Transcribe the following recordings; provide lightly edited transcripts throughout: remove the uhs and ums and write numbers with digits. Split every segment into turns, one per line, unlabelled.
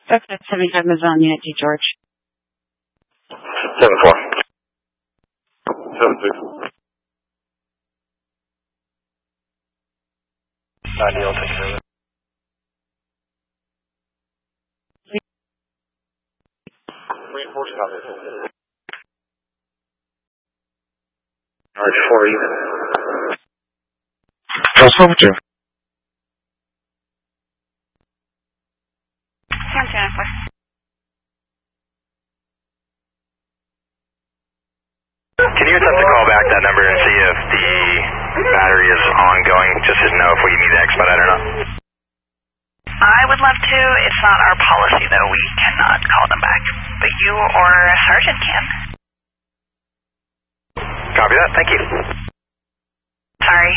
That's 75 Mazon Unit D, George.
7-4. 7-6. Deal, take care of it. Reinforce copy. Alright, 4 even.
What's over to?
Jennifer.
Can you attempt to call back that number and see if the battery is ongoing, just to know if we need to expedite or not?
I would love to. It's not our policy, though. We cannot call them back. But you or a sergeant can.
Copy that. Thank you.
Sorry.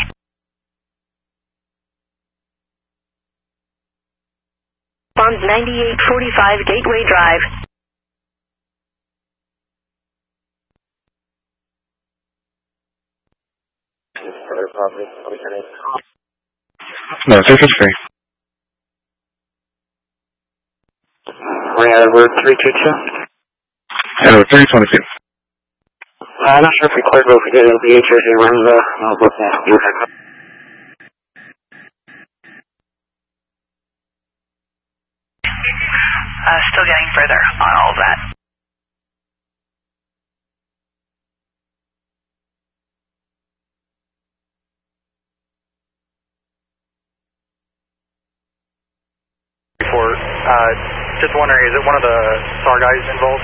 On 9845 Gateway Drive.
No, take it free.
We're at Edward 322.
Edward 322.
I'm not sure if we cleared, but if we did, it'll be HRJ Renza. I'll book that.
Still getting further on all of that.
Just wondering, is it one of the SAR guys involved?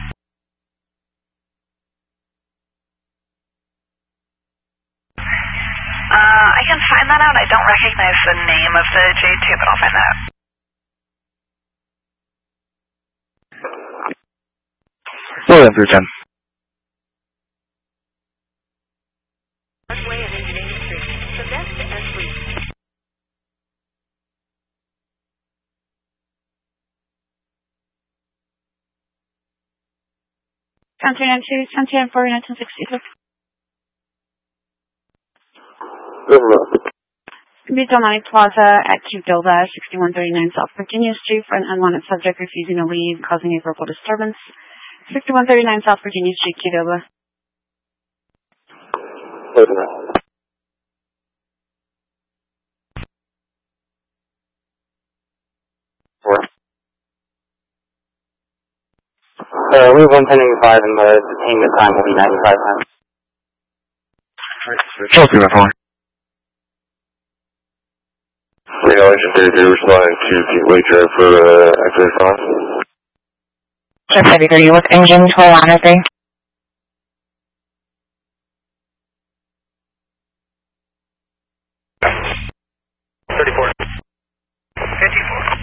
I can find that out. I don't recognize the name of the J2, but I'll find that out.
Well then, through 10.
Parkway and Engineering Street. Progress to S3.
Counter 92, Santiago 4, 1966. Middelmani Plaza at Qdoba, 6139 South Virginia Street for an unwanted subject refusing to leave, causing a verbal disturbance. 6139 South Virginia Street, Qdoba.
We have 1 pending 5 and the detainment time will be 95 times.
Chelsea, my phone.
Relation 32 responding to Gateway Drive for active response.
Check 30 with engine 12 on it,
34.
54.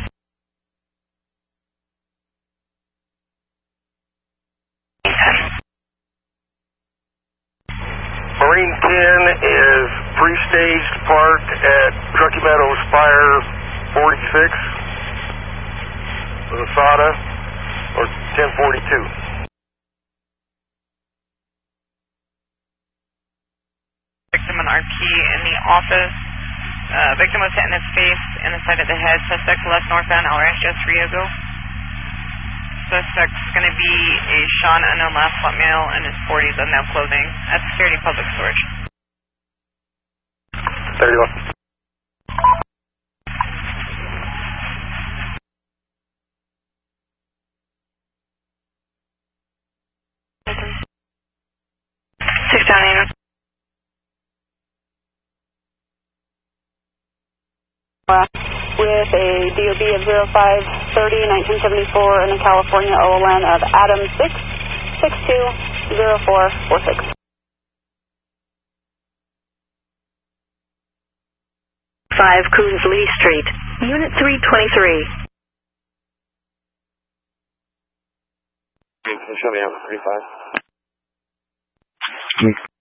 Marine 10 is pre-staged parked at Truckee Meadows Fire 46 with a SATA or 1042.
Victim and RP in the office. Victim was hit in his face and the side of the head. Suspect left northbound Alrancio 3 ago. Suspect's going to be a Sean unknown last spot male in his 40s, unknown clothing at Security Public Storage.
31.
With a DOB of 0530-1974 and a California OLN of Adam 6620446.
5 Coons Lee Street, Unit 323.
Show me out 35.